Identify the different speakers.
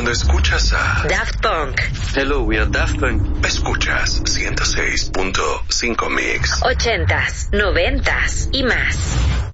Speaker 1: Cuando escuchas a
Speaker 2: Daft Punk.
Speaker 3: Hello, we are Daft Punk.
Speaker 1: Escuchas 106.5 Mix.
Speaker 2: 80s, 90s y más.